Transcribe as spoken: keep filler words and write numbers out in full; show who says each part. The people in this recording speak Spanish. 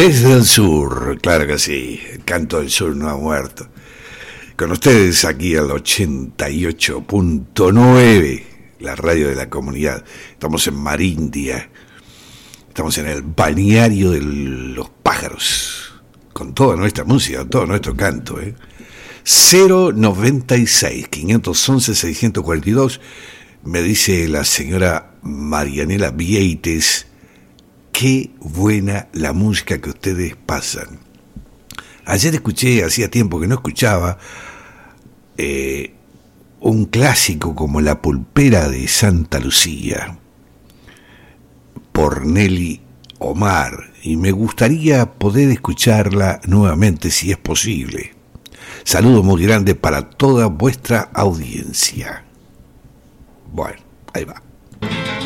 Speaker 1: Desde el sur, claro que sí, el canto del sur no ha muerto. Con ustedes aquí al ochenta y ocho punto nueve, la radio de la comunidad. Estamos en Marindia, estamos en el balneario de los pájaros, con toda nuestra música, todo nuestro canto, ¿eh? cero noventa y seis, quinientos once, seiscientos cuarenta y dos, me dice la señora Marianela Vieites, qué buena la música que ustedes pasan. Ayer escuché, hacía tiempo que no escuchaba, eh, un clásico como La Pulpera de Santa Lucía, por Nelly Omar, y me gustaría poder escucharla nuevamente si es posible. Saludo muy grande para toda vuestra audiencia. Bueno, ahí va.